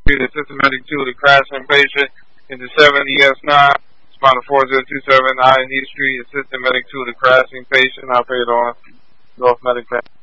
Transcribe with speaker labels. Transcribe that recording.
Speaker 1: The assistant medic 2, the crashing patient is the 7ES9, spot 4027 IND Street, assistant medic 2, the crashing patient, operated on North Medic.